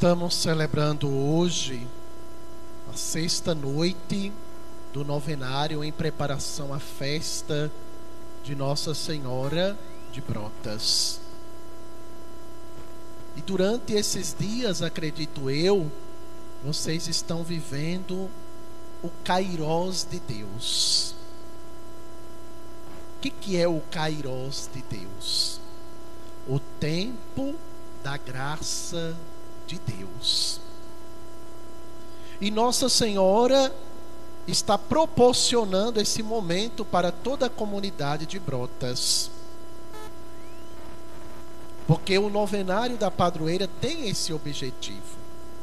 Estamos celebrando hoje a sexta noite do novenário em preparação à festa de Nossa Senhora de Brotas. E durante esses dias, acredito eu, vocês estão vivendo o Kairós de Deus. O que é o Kairós de Deus? O tempo da graça de Deus. E Nossa Senhora está proporcionando esse momento para toda a comunidade de Brotas. Porque o novenário da padroeira tem esse objetivo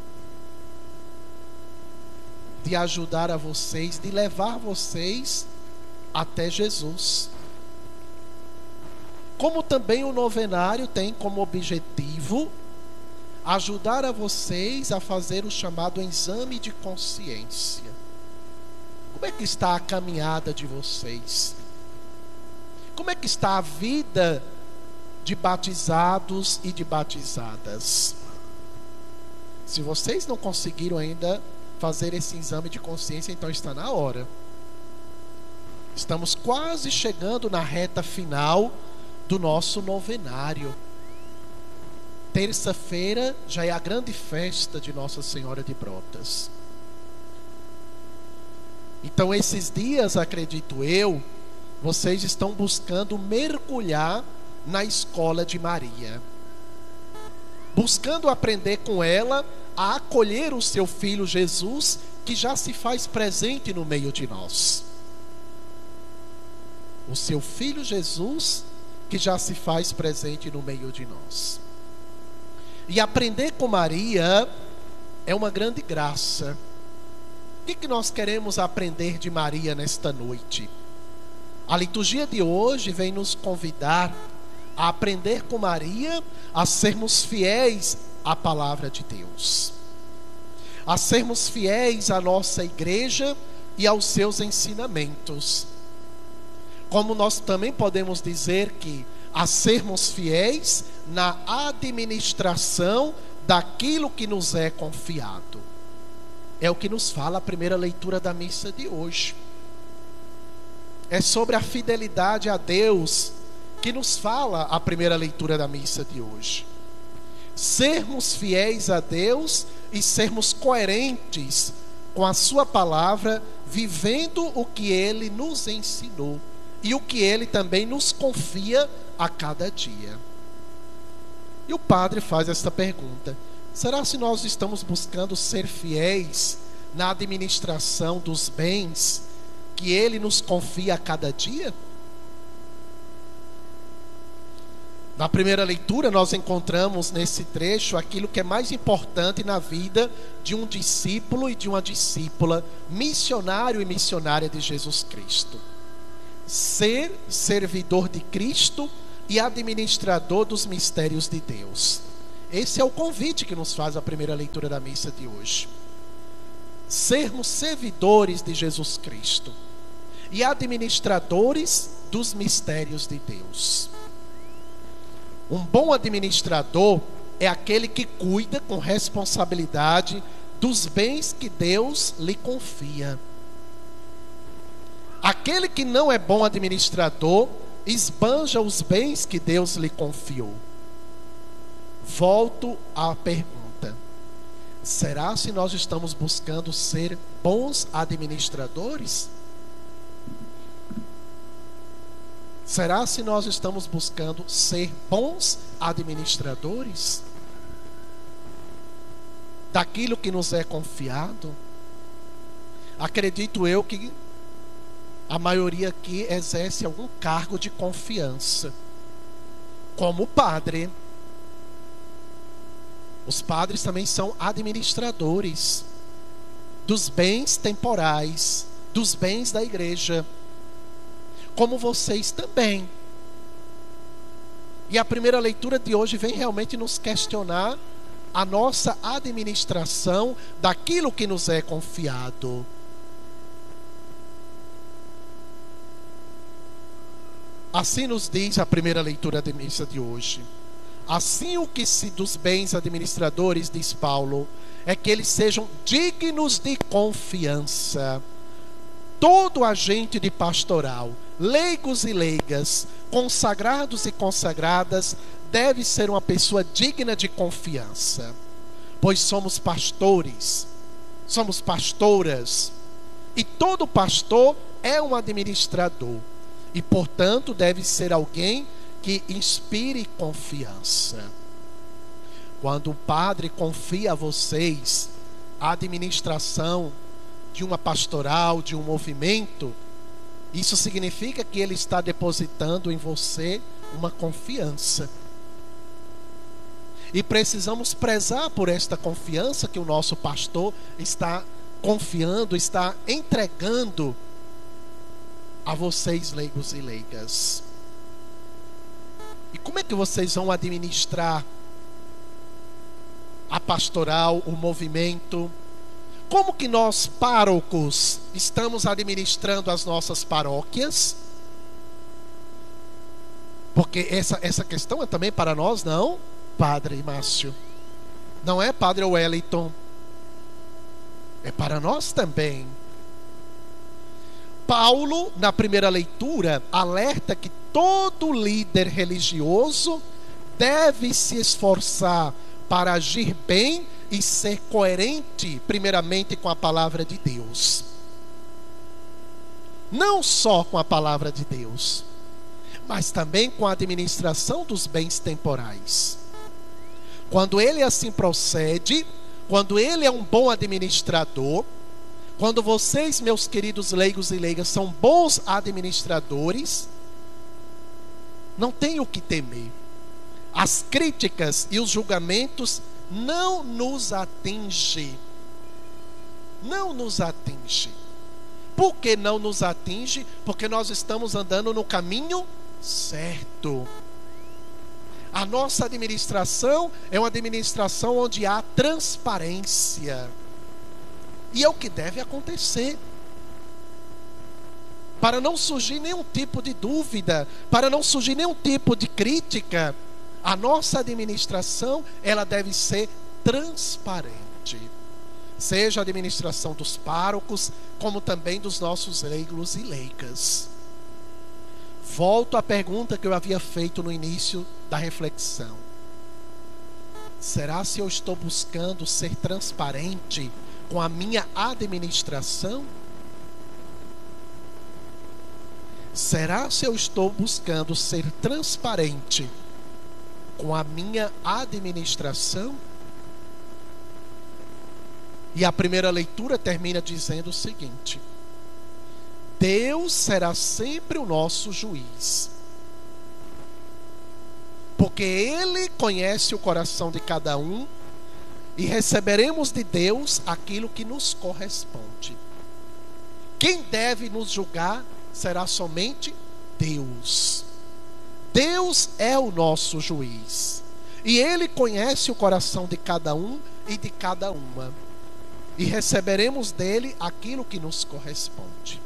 de ajudar a vocês, de levar vocês até Jesus. Como também o novenário tem como objetivo ajudar a vocês a fazer o chamado exame de consciência. Como é que está a caminhada de vocês? Como é que está a vida de batizados e de batizadas? Se vocês não conseguiram ainda fazer esse exame de consciência, então está na hora. Estamos quase chegando na reta final do nosso novenário. Terça-feira já é a grande festa de Nossa Senhora de Brotas. Então esses dias, acredito eu, vocês estão buscando mergulhar na escola de Maria, buscando aprender com ela a acolher o seu filho Jesus, que já se faz presente no meio de nós. O seu filho Jesus, que já se faz presente no meio de nós. E aprender com Maria é uma grande graça. O que nós queremos aprender de Maria nesta noite? A liturgia de hoje vem nos convidar a aprender com Maria, a sermos fiéis à palavra de Deus, a sermos fiéis à nossa igreja e aos seus ensinamentos. Como nós também podemos dizer que a sermos fiéis na administração daquilo que nos é confiado. É o que nos fala a primeira leitura da missa de hoje. É sobre a fidelidade a Deus que nos fala a primeira leitura da missa de hoje. Sermos fiéis a Deus e sermos coerentes com a sua palavra, vivendo o que Ele nos ensinou e o que Ele também nos confia a cada dia. E o padre faz esta pergunta: será se nós estamos buscando ser fiéis na administração dos bens que Ele nos confia a cada dia? Na primeira leitura nós encontramos nesse trecho aquilo que é mais importante na vida de um discípulo e de uma discípula, missionário e missionária de Jesus Cristo: ser servidor de Cristo e administrador dos mistérios de Deus. Esse é o convite que nos faz a primeira leitura da missa de hoje. Sermos servidores de Jesus Cristo e administradores dos mistérios de Deus. Um bom administrador é aquele que cuida com responsabilidade dos bens que Deus lhe confia. Aquele que não é bom administrador esbanja os bens que Deus lhe confiou. Volto à pergunta: será se nós estamos buscando ser bons administradores? Será se nós estamos buscando ser bons administradores daquilo que nos é confiado? Acredito eu que a maioria aqui exerce algum cargo de confiança, como o padre. Os padres também são administradores dos bens temporais, dos bens da igreja, como vocês também. E a primeira leitura de hoje vem realmente nos questionar a nossa administração daquilo que nos é confiado. Assim nos diz a primeira leitura da missa de hoje: Assim, o que se dos bens administradores, diz Paulo, é que eles sejam dignos de confiança. Todo agente de pastoral, leigos e leigas, consagrados e consagradas, deve ser uma pessoa digna de confiança, pois somos pastores, somos pastoras, e todo pastor é um administrador, e portanto deve ser alguém que inspire confiança. Quando o padre confia a vocês a administração de uma pastoral, de um movimento, isso significa que ele está depositando em você uma confiança. E precisamos prezar por esta confiança que o nosso pastor está confiando, está entregando a vocês, leigos e leigas. E como é que vocês vão administrar a pastoral, o movimento? Como que nós, párocos, estamos administrando as nossas paróquias? Porque essa questão é também para nós, não, Padre Márcio? Não é, Padre Wellington? É para nós também. Paulo, na primeira leitura, alerta que todo líder religioso deve se esforçar para agir bem e ser coerente, primeiramente, com a palavra de Deus. Não só com a palavra de Deus, mas também com a administração dos bens temporais. Quando ele assim procede, quando ele é um bom administrador, quando vocês, meus queridos leigos e leigas, são bons administradores, não tem o que temer. As críticas e os julgamentos não nos atingem. Não nos atinge. Por que não nos atinge? Porque nós estamos andando no caminho certo. A nossa administração é uma administração onde há transparência. E é o que deve acontecer. Para não surgir nenhum tipo de dúvida, para não surgir nenhum tipo de crítica, a nossa administração, ela deve ser transparente. Seja a administração dos párocos, como também dos nossos leigos e leigas. Volto à pergunta que eu havia feito no início da reflexão. Será se eu estou buscando ser transparente com a minha administração? Será se eu estou buscando ser transparente com a minha administração? E a primeira leitura termina dizendo o seguinte: Deus será sempre o nosso juiz, porque Ele conhece o coração de cada um, e receberemos de Deus aquilo que nos corresponde. Quem deve nos julgar será somente Deus. Deus é o nosso juiz, e Ele conhece o coração de cada um e de cada uma, e receberemos dele aquilo que nos corresponde.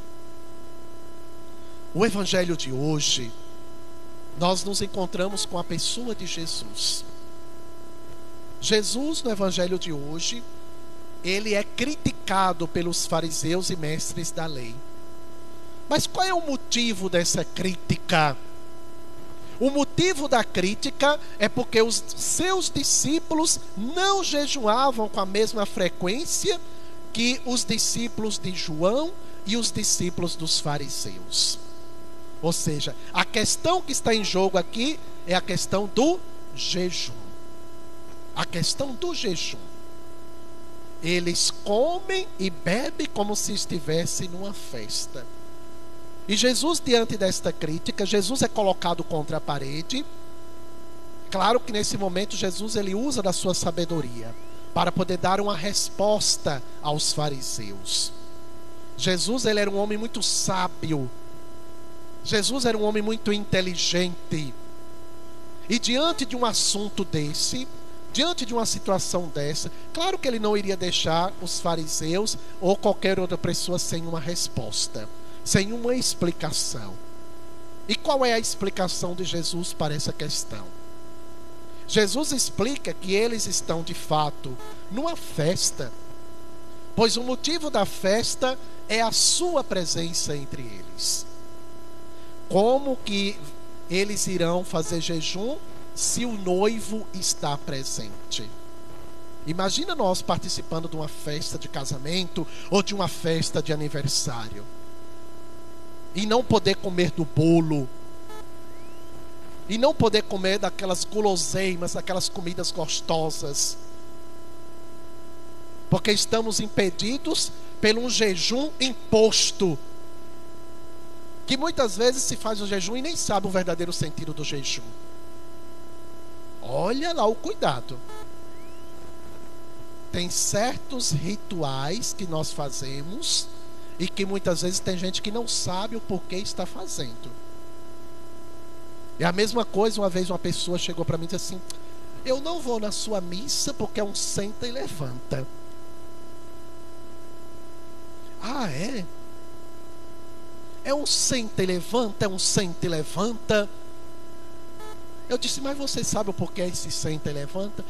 O evangelho de hoje, nós nos encontramos com a pessoa de Jesus. Jesus, no evangelho de hoje, ele é criticado pelos fariseus e mestres da lei. Mas qual é o motivo dessa crítica? O motivo da crítica é porque os seus discípulos não jejuavam com a mesma frequência que os discípulos de João e os discípulos dos fariseus. Ou seja, a questão que está em jogo aqui é a questão do jejum. A questão do jejum. Eles comem e bebem como se estivessem numa festa. E Jesus, diante desta crítica, Jesus é colocado contra a parede. Claro que nesse momento Jesus ele usa da sua sabedoria para poder dar uma resposta aos fariseus. Jesus ele era um homem muito sábio. Jesus era um homem muito inteligente. E diante de um assunto desse, diante de uma situação dessa, claro que ele não iria deixar os fariseus ou qualquer outra pessoa sem uma resposta, sem uma explicação. E qual é a explicação de Jesus para essa questão? Jesus explica que eles estão de fato numa festa, pois o motivo da festa é a sua presença entre eles. Como que eles irão fazer jejum se o noivo está presente? Imagina nós participando de uma festa de casamento ou de uma festa de aniversário e não poder comer do bolo, e não poder comer daquelas guloseimas, daquelas comidas gostosas, porque estamos impedidos por um jejum imposto, que muitas vezes se faz o jejum e nem sabe o verdadeiro sentido do jejum. Olha lá o cuidado. Tem certos rituais que nós fazemos e que muitas vezes tem gente que não sabe o porquê está fazendo. É a mesma coisa, uma vez uma pessoa chegou para mim e disse assim: eu não vou na sua missa porque é um senta e levanta. Ah, é? É um senta e levanta, é um senta e levanta. Eu disse: mas você sabe o porquê esse senta e levanta?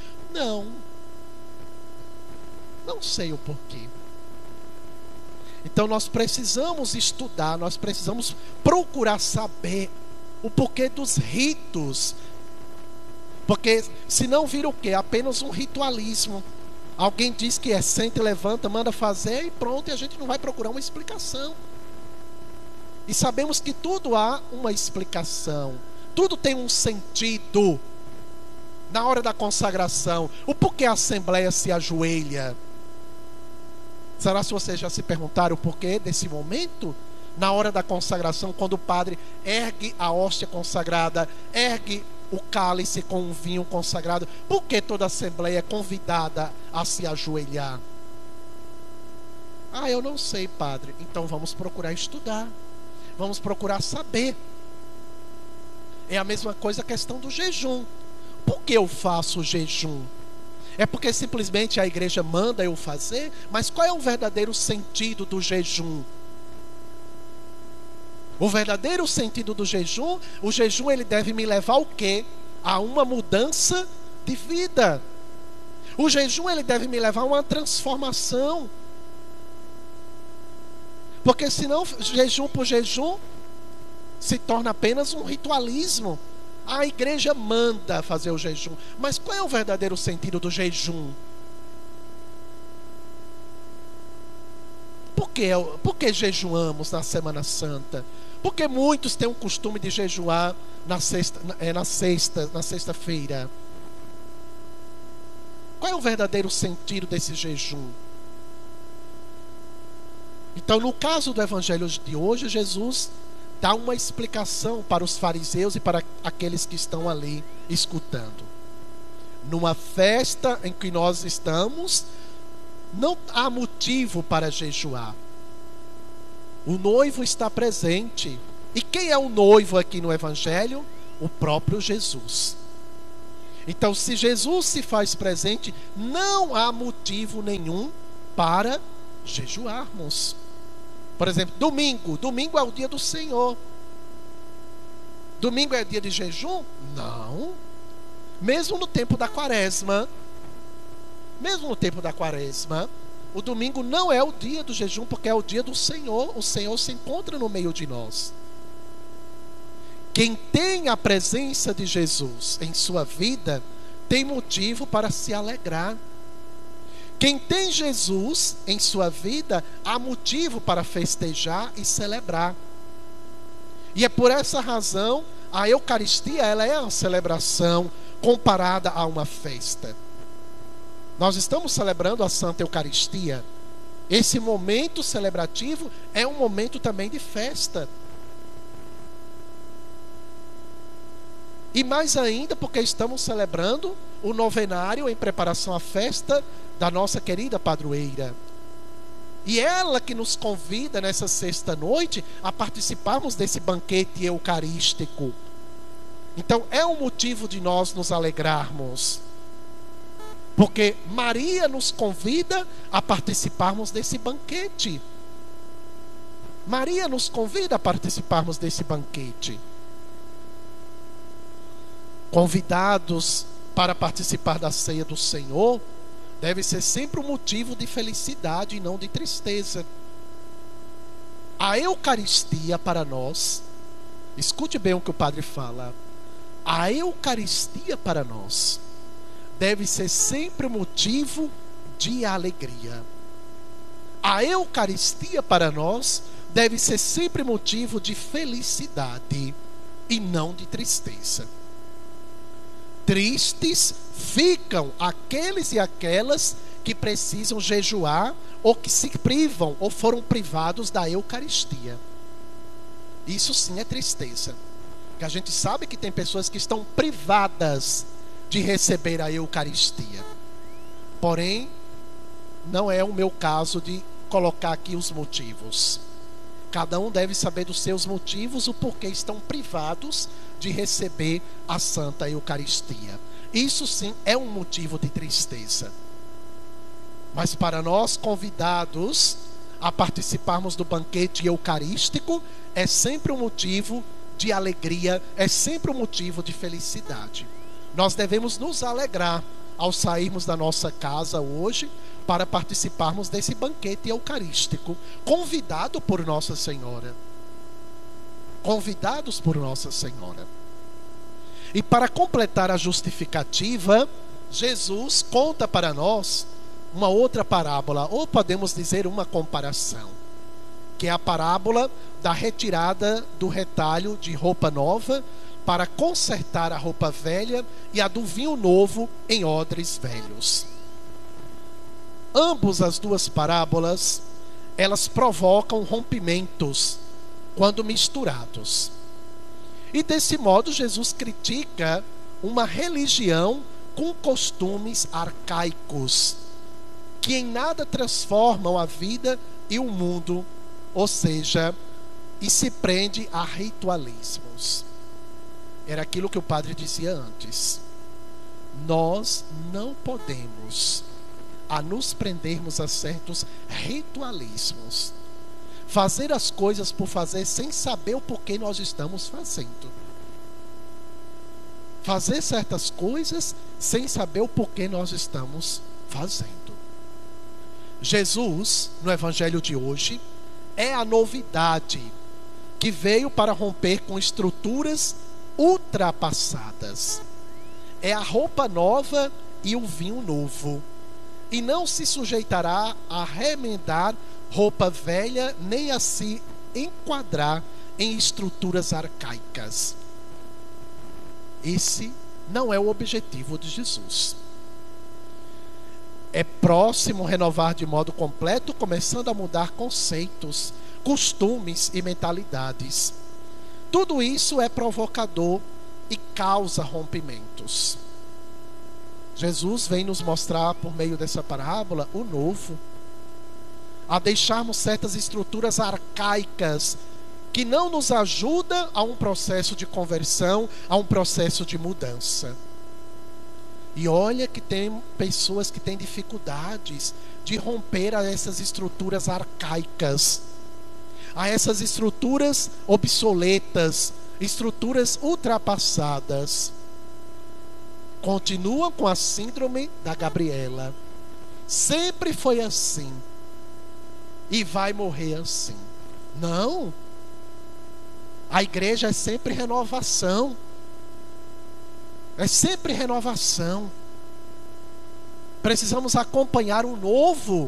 Não sei o porquê. Então nós precisamos estudar, nós precisamos procurar saber o porquê dos ritos. Porque senão vira o quê? Apenas um ritualismo. Alguém diz que é senta e levanta, manda fazer e pronto, e a gente não vai procurar uma explicação. E sabemos que tudo há uma explicação, tudo tem um sentido. Na hora da consagração, o porquê a Assembleia se ajoelha? Será se vocês já se perguntaram o porquê desse momento? Na hora da consagração, quando o padre ergue a hóstia consagrada, ergue o cálice com um vinho consagrado, por que toda a Assembleia é convidada a se ajoelhar? Ah, eu não sei, padre. Então vamos procurar estudar, vamos procurar saber. É a mesma coisa a questão do jejum. Por que eu faço o jejum? É porque simplesmente a igreja manda eu fazer? Mas qual é o verdadeiro sentido do jejum? O verdadeiro sentido do jejum, o jejum ele deve me levar ao quê? A uma mudança de vida. O jejum ele deve me levar a uma transformação. Porque senão jejum por jejum se torna apenas um ritualismo. A igreja manda fazer o jejum, mas qual é o verdadeiro sentido do jejum? Por que jejuamos na Semana Santa? Porque muitos têm o costume de jejuar na sexta-feira. Qual é o verdadeiro sentido desse jejum? Então, no caso do evangelho de hoje, Jesus dá uma explicação para os fariseus e para aqueles que estão ali escutando. Numa festa em que nós estamos, não há motivo para jejuar. O noivo está presente. E quem é o noivo aqui no evangelho? O próprio Jesus. Então, se Jesus se faz presente, não há motivo nenhum para jejuarmos. Por exemplo, domingo é o dia do Senhor. Domingo é dia de jejum? Não. Mesmo no tempo da quaresma, o domingo não é o dia do jejum, porque é o dia do Senhor. O Senhor se encontra no meio de nós. Quem tem a presença de Jesus em sua vida, tem motivo para se alegrar. Quem tem Jesus em sua vida, há motivo para festejar e celebrar. E é por essa razão, a Eucaristia, ela é uma celebração comparada a uma festa. Nós estamos celebrando a Santa Eucaristia. Esse momento celebrativo é um momento também de festa. E mais ainda porque estamos celebrando o novenário em preparação à festa da nossa querida padroeira. E ela que nos convida nessa sexta-noite a participarmos desse banquete eucarístico. Então é um motivo de nós nos alegrarmos. Porque Maria nos convida a participarmos desse banquete. Maria nos convida a participarmos desse banquete. Convidados para participar da ceia do Senhor deve ser sempre um motivo de felicidade e não de tristeza. A Eucaristia para nós, escute bem o que o padre fala, a Eucaristia para nós deve ser sempre motivo de alegria. A Eucaristia para nós deve ser sempre motivo de felicidade e não de tristeza. Tristes ficam aqueles e aquelas que precisam jejuar ou que se privam ou foram privados da Eucaristia. Isso sim é tristeza. Porque a gente sabe que tem pessoas que estão privadas de receber a Eucaristia. Porém, não é o meu caso de colocar aqui os motivos. Cada um deve saber dos seus motivos, o porquê estão privados de receber a Santa Eucaristia. Isso sim é um motivo de tristeza. Mas para nós convidados a participarmos do banquete eucarístico, é sempre um motivo de alegria, é sempre um motivo de felicidade. Nós devemos nos alegrar ao sairmos da nossa casa hoje para participarmos desse banquete eucarístico, convidado por Nossa Senhora. Convidados por Nossa Senhora. E para completar a justificativa, Jesus conta para nós uma outra parábola, ou podemos dizer uma comparação, que é a parábola da retirada do retalho de roupa nova para consertar a roupa velha e a do vinho novo em odres velhos. Ambos as duas parábolas, elas provocam rompimentos quando misturados. E desse modo Jesus critica uma religião com costumes arcaicos, que em nada transformam a vida e o mundo, ou seja, e se prende a ritualismos. Era aquilo que o padre dizia antes. Nós não podemos a nos prendermos a certos ritualismos. Fazer as coisas por fazer sem saber o porquê nós estamos fazendo. Fazer certas coisas sem saber o porquê nós estamos fazendo. Jesus, no Evangelho de hoje, é a novidade que veio para romper com estruturas ultrapassadas. É a roupa nova e o vinho novo. E não se sujeitará a remendar roupa velha, nem a se enquadrar em estruturas arcaicas. Esse não é o objetivo de Jesus. É próximo renovar de modo completo, começando a mudar conceitos, costumes e mentalidades. Tudo isso é provocador e causa rompimentos. Jesus vem nos mostrar, por meio dessa parábola, o novo. A deixarmos certas estruturas arcaicas que não nos ajudam a um processo de conversão, a um processo de mudança. E olha que tem pessoas que têm dificuldades de romper a essas estruturas arcaicas, a essas estruturas obsoletas, estruturas ultrapassadas. Continuam com a síndrome da Gabriela. Sempre foi assim. E vai morrer assim. Não. A igreja é sempre renovação. É sempre renovação. Precisamos acompanhar o novo.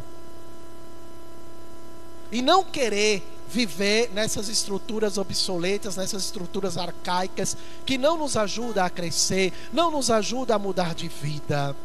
E não querer viver nessas estruturas obsoletas, nessas estruturas arcaicas, que não nos ajuda a crescer, não nos ajuda a mudar de vida.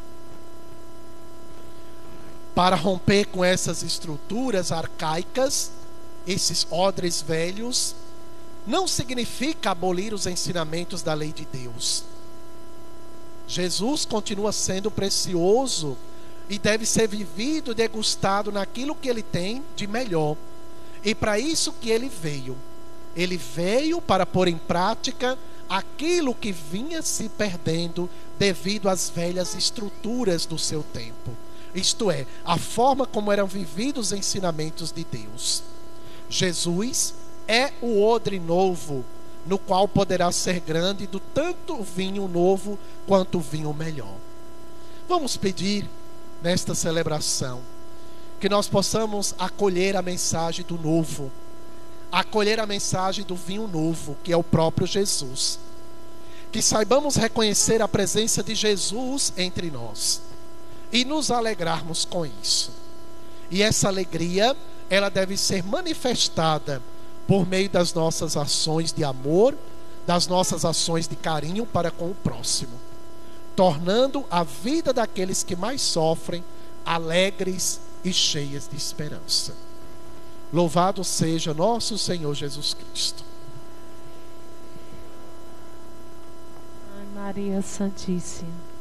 Para romper com essas estruturas arcaicas, esses odres velhos, não significa abolir os ensinamentos da lei de Deus. Jesus continua sendo precioso e deve ser vivido e degustado naquilo que ele tem de melhor. E para isso que ele veio. Ele veio para pôr em prática aquilo que vinha se perdendo devido às velhas estruturas do seu tempo. Isto é, a forma como eram vividos os ensinamentos de Deus. Jesus é o odre novo no qual poderá ser grande do tanto vinho novo quanto o vinho melhor. Vamos pedir nesta celebração que nós possamos acolher a mensagem do novo, acolher a mensagem do vinho novo, que é o próprio Jesus. Que saibamos reconhecer a presença de Jesus entre nós e nos alegrarmos com isso. E essa alegria, ela deve ser manifestada por meio das nossas ações de amor, das nossas ações de carinho para com o próximo, tornando a vida daqueles que mais sofrem alegres e cheias de esperança. Louvado seja nosso Senhor Jesus Cristo. Ai, Maria Santíssima.